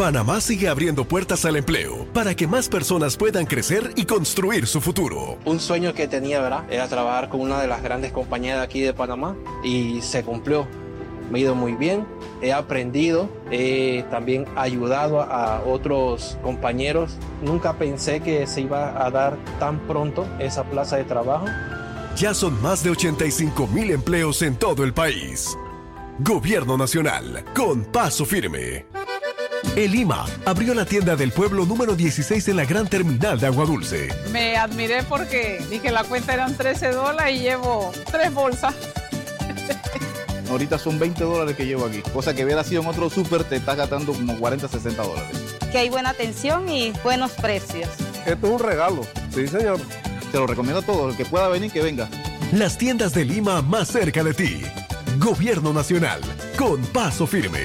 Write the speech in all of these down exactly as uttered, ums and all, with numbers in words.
Panamá sigue abriendo puertas al empleo para que más personas puedan crecer y construir su futuro. Un sueño que tenía, ¿verdad?, era trabajar con una de las grandes compañías de aquí de Panamá y se cumplió. Me ha ido muy bien, he aprendido, he también ayudado a, a otros compañeros. Nunca pensé que se iba a dar tan pronto esa plaza de trabajo. Ya son más de ochenta y cinco mil empleos en todo el país. Gobierno Nacional, con paso firme. El I M A abrió la tienda del pueblo número dieciséis en la gran terminal de Agua Dulce. Me admiré porque vi que la cuenta eran trece dólares y llevo tres bolsas. Ahorita son veinte dólares que llevo aquí, cosa que hubiera sido en otro súper te está gastando como cuarenta, sesenta dólares. Que hay buena atención y buenos precios. Esto es un regalo, sí señor. Te lo recomiendo a todos, el que pueda venir, que venga. Las tiendas de Lima más cerca de ti. Gobierno Nacional, con paso firme.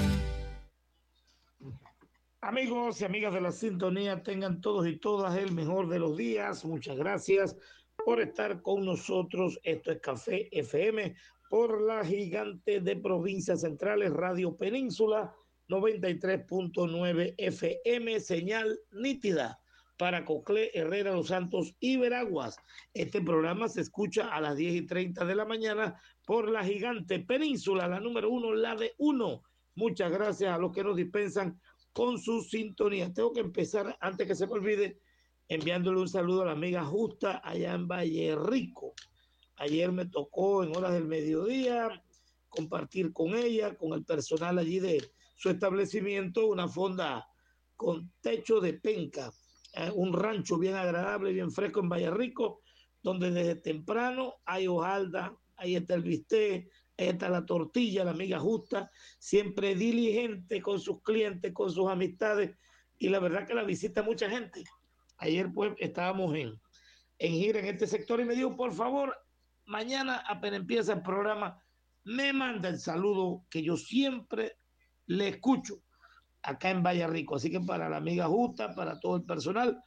Amigos y amigas de la sintonía, tengan todos y todas el mejor de los días. Muchas gracias por estar con nosotros. Esto es Café F M por la gigante de provincias centrales, Radio Península, noventa y tres punto nueve F M, señal nítida para Coclé, Herrera, Los Santos y Veraguas. Este programa se escucha a las diez y treinta de la mañana por la gigante Península, la número uno, la de uno. Muchas gracias a los que nos dispensan con su sintonía. Tengo que empezar, antes que se me olvide, enviándole un saludo a la amiga Justa allá en Valle Rico. Ayer me tocó en horas del mediodía compartir con ella, con el personal allí de su establecimiento, una fonda con techo de penca, eh, un rancho bien agradable, bien fresco en Valle Rico, donde desde temprano hay hojalda, ahí está el bistec, ahí está la tortilla, la amiga Justa, siempre diligente con sus clientes, con sus amistades, y la verdad que la visita mucha gente. Ayer pues estábamos en, en gira en este sector y me dijo, por favor, mañana apenas empieza el programa, me manda el saludo que yo siempre le escucho acá en Valle Rico. Así que para la amiga Justa, para todo el personal,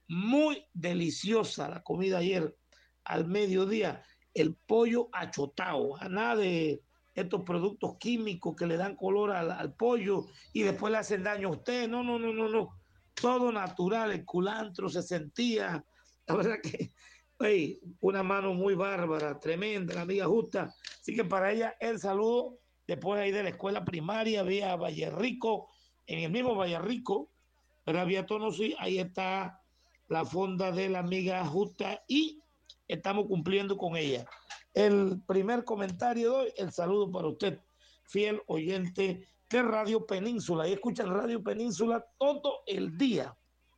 muy deliciosa la comida ayer al mediodía. El pollo achotado, a nada de estos productos químicos que le dan color al, al pollo y después le hacen daño a usted. No, no, no, no, no. Todo natural, el culantro se sentía, la verdad que, hey, una mano muy bárbara, tremenda, la amiga Justa. Así que para ella el saludo, después ahí de la escuela primaria, vía Valle Rico, en el mismo Valle Rico, pero había Tonosí, ahí está la fonda de la amiga Justa y estamos cumpliendo con ella. El primer comentario de hoy, el saludo para usted, fiel oyente de Radio Península. Y escuchan Radio Península todo el día,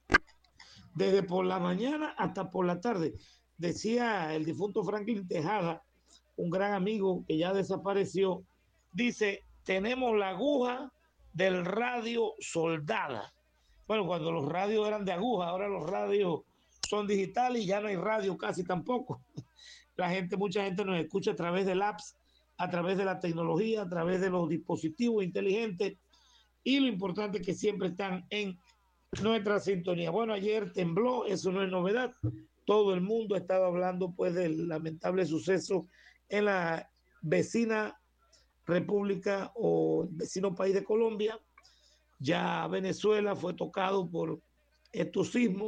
desde por la mañana hasta por la tarde. Decía el difunto Franklin Tejada, un gran amigo que ya desapareció, dice, tenemos la aguja del radio soldada. Bueno, cuando los radios eran de aguja, ahora los radios son digitales y ya no hay radio casi tampoco. La gente, mucha gente nos escucha a través de apps, a través de la tecnología, a través de los dispositivos inteligentes, y lo importante es que siempre están en nuestra sintonía. Bueno, ayer tembló, eso no es novedad. Todo el mundo ha estado hablando pues del lamentable suceso en la vecina república o vecino país de Colombia. Ya Venezuela fue tocado por estos sismos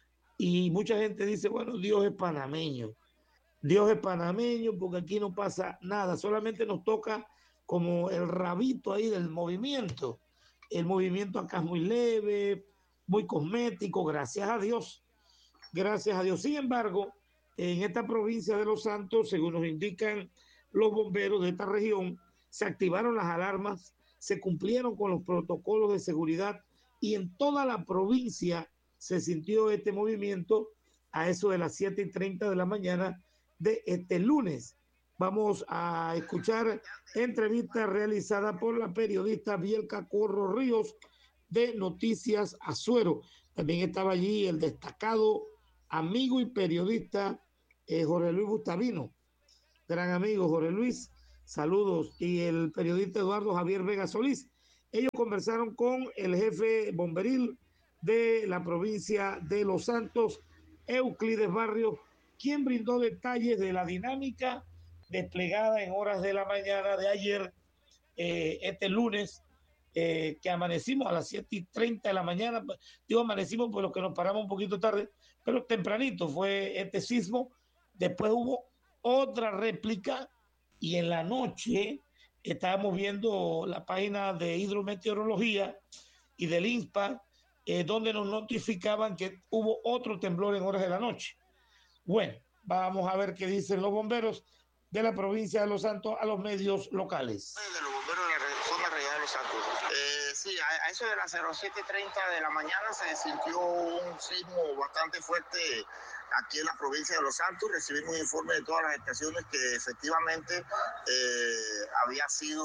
y mucha gente dice, bueno, Dios es panameño. Dios es panameño porque aquí no pasa nada, solamente nos toca como el rabito ahí del movimiento. El movimiento acá es muy leve, muy cosmético, gracias a Dios. Gracias a Dios. Sin embargo, en esta provincia de Los Santos, según nos indican los bomberos de esta región, se activaron las alarmas, se cumplieron con los protocolos de seguridad y en toda la provincia se sintió este movimiento a eso de las siete y treinta de la mañana de este lunes. Vamos a escuchar entrevista realizada por la periodista Bielka Corro Ríos de Noticias Azuero. También estaba allí el destacado amigo y periodista eh, Jorge Luis Gustavino, gran amigo Jorge Luis, saludos, y el periodista Eduardo Javier Vega Solís. Ellos conversaron con el jefe bomberil de la provincia de Los Santos, Euclides Barrios, quien brindó detalles de la dinámica desplegada en horas de la mañana de ayer, eh, este lunes, eh, que amanecimos a las siete y treinta de la mañana, digo amanecimos por lo que nos paramos un poquito tarde, pero tempranito fue este sismo. Después hubo otra réplica y en la noche estábamos viendo la página de hidrometeorología y del INSPA, eh, donde nos notificaban que hubo otro temblor en horas de la noche. Bueno, vamos a ver qué dicen los bomberos de la provincia de Los Santos a los medios locales. De los bomberos de la zona regional de Los Santos. Eh, sí, a, a eso de las siete y treinta de la mañana se sintió un sismo bastante fuerte aquí en la provincia de Los Santos. Recibimos un informe de todas las estaciones que efectivamente eh, había sido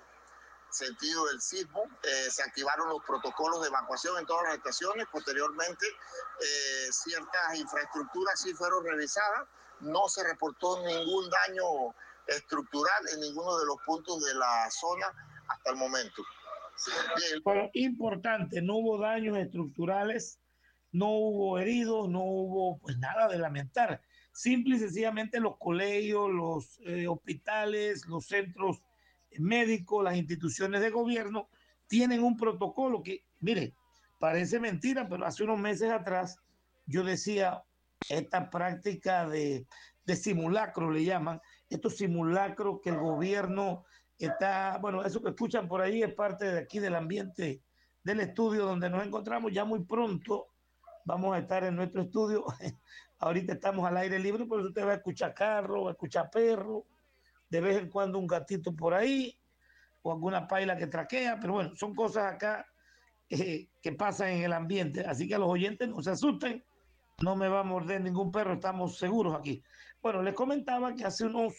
sentido del sismo. Eh, se activaron los protocolos de evacuación en todas las estaciones. Posteriormente, eh, ciertas infraestructuras sí fueron revisadas. No se reportó ningún daño estructural en ninguno de los puntos de la zona hasta el momento. Bien. Bueno, importante, no hubo daños estructurales, no hubo heridos, no hubo pues nada de lamentar. Simple y sencillamente los colegios, los eh, hospitales, los centros médicos, las instituciones de gobierno tienen un protocolo que, mire, parece mentira, pero hace unos meses atrás yo decía, esta práctica de, de simulacro le llaman, estos simulacros que el gobierno está, bueno, eso que escuchan por ahí es parte de aquí del ambiente del estudio donde nos encontramos. Ya muy pronto vamos a estar en nuestro estudio. Ahorita estamos al aire libre, por eso usted va a escuchar carro, va a escuchar perro, de vez en cuando un gatito por ahí o alguna paila que traquea, pero bueno, son cosas acá eh, que pasan en el ambiente, así que a los oyentes no se asusten, no me va a morder ningún perro, estamos seguros aquí. Bueno, les comentaba que hace unos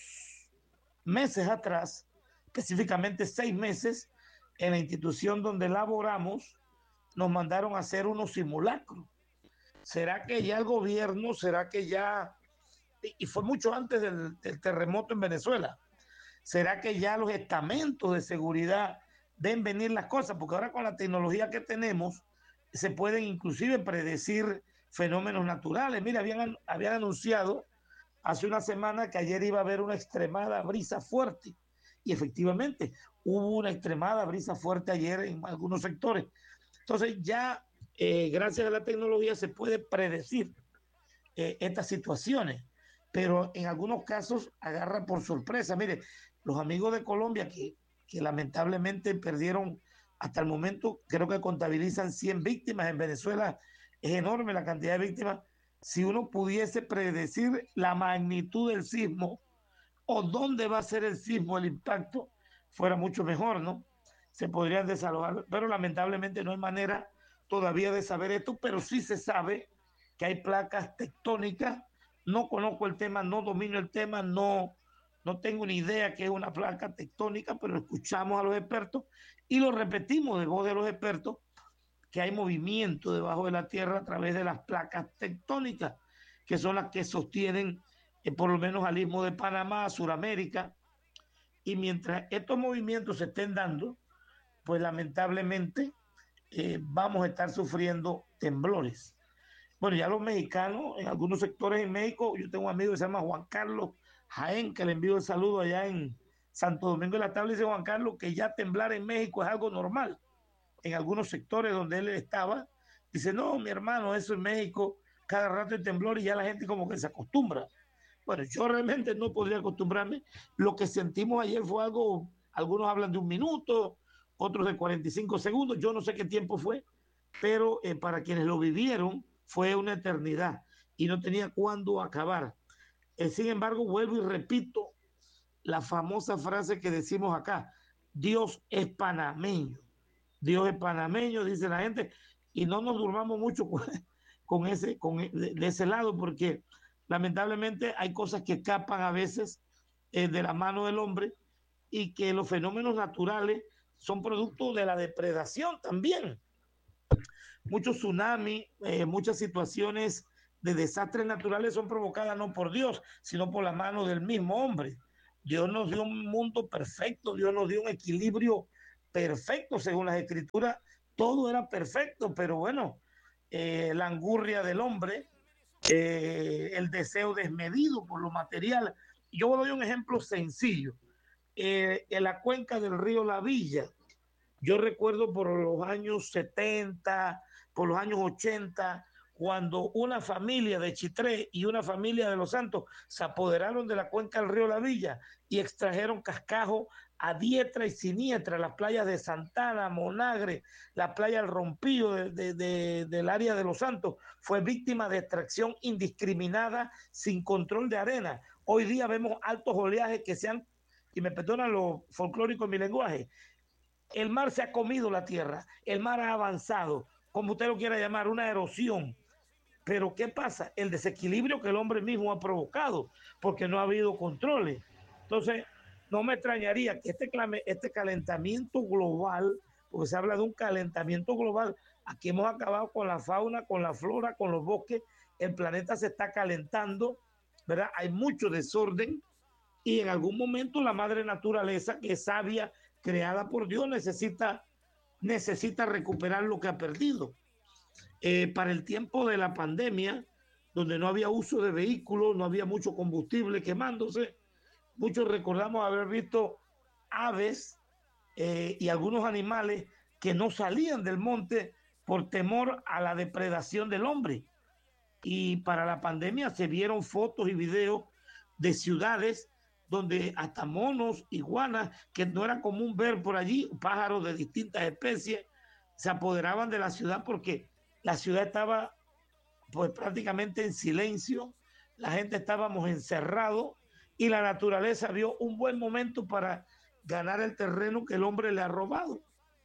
meses atrás, específicamente seis meses, en la institución donde laboramos, nos mandaron a hacer unos simulacros. ¿Será que ya el gobierno, será que ya, y fue mucho antes del, del terremoto en Venezuela, será que ya los estamentos de seguridad ven venir las cosas? Porque ahora con la tecnología que tenemos, se pueden inclusive predecir fenómenos naturales. Mira, habían, habían anunciado hace una semana que ayer iba a haber una extremada brisa fuerte. Y efectivamente, hubo una extremada brisa fuerte ayer en algunos sectores. Entonces ya, eh, gracias a la tecnología, se puede predecir eh, estas situaciones. Pero en algunos casos agarra por sorpresa. Mire, los amigos de Colombia que, que lamentablemente perdieron hasta el momento, creo que contabilizan cien víctimas. En Venezuela es enorme la cantidad de víctimas. Si uno pudiese predecir la magnitud del sismo o dónde va a ser el sismo, el impacto, fuera mucho mejor, ¿no? Se podrían desalojar, pero lamentablemente no hay manera todavía de saber esto, pero sí se sabe que hay placas tectónicas. No conozco el tema, no domino el tema, no, no tengo ni idea qué es una placa tectónica, pero escuchamos a los expertos y lo repetimos de voz de los expertos, que hay movimiento debajo de la tierra a través de las placas tectónicas, que son las que sostienen eh, por lo menos al istmo de Panamá, Suramérica, y mientras estos movimientos se estén dando, pues lamentablemente eh, vamos a estar sufriendo temblores. Bueno, ya los mexicanos, en algunos sectores en México, yo tengo un amigo que se llama Juan Carlos Jaén, que le envío el saludo allá en Santo Domingo de la Tabla, y dice Juan Carlos que ya temblar en México es algo normal. En algunos sectores donde él estaba, dice, no, mi hermano, eso en México, cada rato hay temblor y ya la gente como que se acostumbra. Bueno, yo realmente no podría acostumbrarme. Lo que sentimos ayer fue algo, algunos hablan de un minuto, otros de cuarenta y cinco segundos, yo no sé qué tiempo fue, pero eh, para quienes lo vivieron fue una eternidad y no tenía cuándo acabar. Eh, sin embargo, vuelvo y repito la famosa frase que decimos acá, Dios es panameño. Dios es panameño, dice la gente, y no nos durmamos mucho con, con ese, con, de, de ese lado, porque lamentablemente hay cosas que escapan a veces eh, de la mano del hombre y que los fenómenos naturales son producto de la depredación también. Muchos tsunamis, eh, muchas situaciones de desastres naturales son provocadas no por Dios, sino por la mano del mismo hombre. Dios nos dio un mundo perfecto, Dios nos dio un equilibrio perfecto según las escrituras, todo era perfecto, pero bueno, eh, la angurria del hombre, eh, el deseo desmedido por lo material. Yo doy un ejemplo sencillo. Eh, en la cuenca del río La Villa, Yo recuerdo por los años setenta, por los años ochenta, cuando una familia de Chitré y una familia de Los Santos se apoderaron de la cuenca del río La Villa y extrajeron cascajo a diestra y siniestra, las playas de Santana, Monagre, la playa del Rompillo de, de, de, del área de Los Santos, fue víctima de extracción indiscriminada sin control de arena. Hoy día vemos altos oleajes que se han, y me perdonan lo folclórico en mi lenguaje, el mar se ha comido la tierra, el mar ha avanzado, como usted lo quiera llamar, una erosión. Pero ¿qué pasa? El desequilibrio que el hombre mismo ha provocado, porque no ha habido controles. Entonces, no me extrañaría que este, este calentamiento global, porque se habla de un calentamiento global, aquí hemos acabado con la fauna, con la flora, con los bosques, el planeta se está calentando, ¿verdad? Hay mucho desorden y en algún momento la madre naturaleza, que es sabia, creada por Dios, necesita, necesita recuperar lo que ha perdido. Eh, para el tiempo de la pandemia, donde no había uso de vehículos, no había mucho combustible quemándose, muchos recordamos haber visto aves eh, y algunos animales que no salían del monte por temor a la depredación del hombre. Y para la pandemia se vieron fotos y videos de ciudades donde hasta monos, iguanas, que no era común ver por allí, pájaros de distintas especies, se apoderaban de la ciudad porque la ciudad estaba pues prácticamente en silencio, la gente estábamos encerrados y la naturaleza vio un buen momento para ganar el terreno que el hombre le ha robado.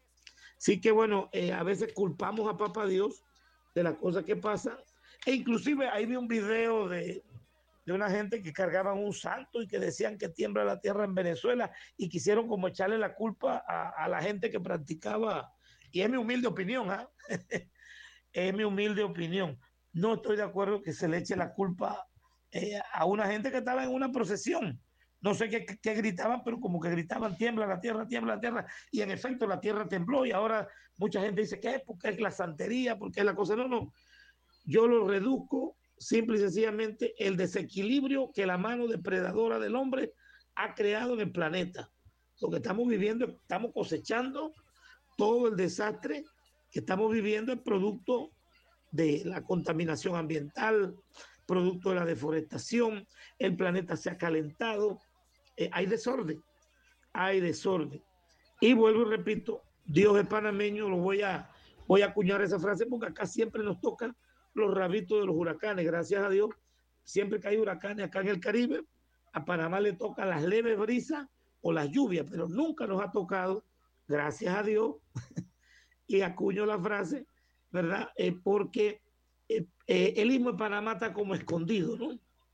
Así que bueno, eh, a veces culpamos a Papá Dios de las cosas que pasan, e inclusive ahí vi un video de, de una gente que cargaban un santo y que decían que tiembla la tierra en Venezuela y quisieron como echarle la culpa a, a la gente que practicaba, y es mi humilde opinión, ¿eh? Es mi humilde opinión. No estoy de acuerdo que se le eche la culpa eh, a una gente que estaba en una procesión. No sé qué, qué gritaban, pero como que gritaban, tiembla la tierra, tiembla la tierra. Y en efecto la tierra tembló y ahora mucha gente dice, ¿qué es? Porque es la santería, porque es la cosa. No, no. Yo lo reduzco simple y sencillamente el desequilibrio que la mano depredadora del hombre ha creado en el planeta. Lo que estamos viviendo, estamos cosechando todo el desastre que estamos viviendo, el producto de la contaminación ambiental, producto de la deforestación, el planeta se ha calentado, eh, hay desorden, hay desorden. Y vuelvo y repito, Dios es panameño, lo voy a, voy a acuñar esa frase porque acá siempre nos tocan los rabitos de los huracanes, gracias a Dios, siempre que hay huracanes acá en el Caribe, a Panamá le tocan las leves brisas o las lluvias, pero nunca nos ha tocado, gracias a Dios, y acuño la frase, ¿verdad? Eh, porque eh, eh, el Istmo de Panamá está como escondido, ¿no?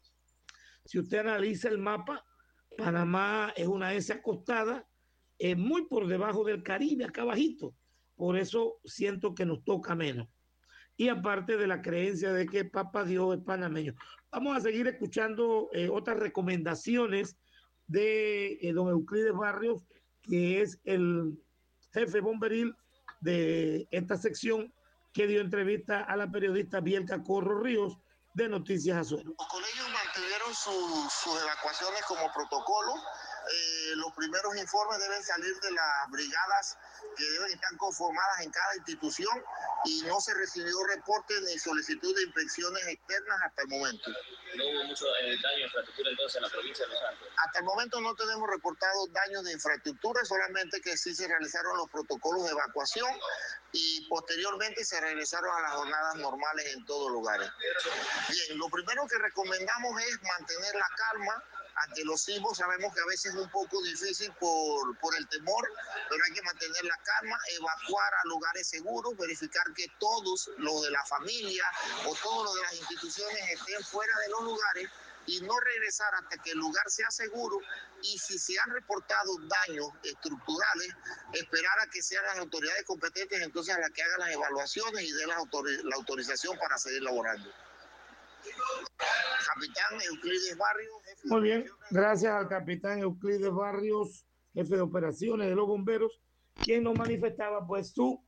Si usted analiza el mapa, Panamá es una S acostada, eh, muy por debajo del Caribe, acá abajito. Por eso siento que nos toca menos. Y aparte de la creencia de que Papá Dios es panameño. Vamos a seguir escuchando eh, otras recomendaciones de eh, don Euclides Barrios, que es el jefe bomberil de esta sección, que dio entrevista a la periodista Bielka Corro Ríos de Noticias Azuero. Los colegios mantuvieron su, sus evacuaciones como protocolo. Eh, los primeros informes deben salir de las brigadas que deben estar conformadas en cada institución y no se recibió reporte ni solicitud de inspecciones externas hasta el momento. ¿No hubo mucho eh, daño de infraestructura entonces en la provincia de Los Santos? Hasta el momento no tenemos reportados daños de infraestructura, solamente que sí se realizaron los protocolos de evacuación y posteriormente se regresaron a las jornadas normales en todos lugares. Bien, lo primero que recomendamos es mantener la calma ante los sismos. Sabemos que a veces es un poco difícil por, por el temor, pero hay que mantener la calma, evacuar a lugares seguros, verificar que todos los de la familia o todos los de las instituciones estén fuera de los lugares y no regresar hasta que el lugar sea seguro, y si se han reportado daños estructurales, esperar a que sean las autoridades competentes entonces a las que hagan las evaluaciones y den la, autor- la autorización para seguir laborando. Capitán Euclides Barrios. Muy bien, gracias al capitán Euclides Barrios, jefe de operaciones de los bomberos, quien nos manifestaba pues su